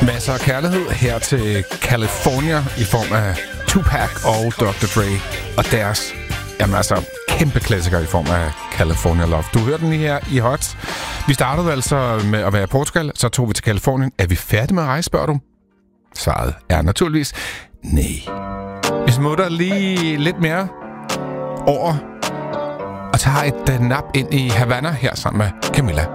Masser af kærlighed her til California i form af Tupac og Dr. Dre og deres, kæmpe klassiker i form af California Love. Du hørte den lige her i Hot. Vi startede altså med at være i Portugal, så tog vi til Californien. Er vi færdige med at rejse, spørger du? Svaret er naturligvis nej. Vi smutter lige lidt mere over og tager et nap ind i Havana her sammen med Camilla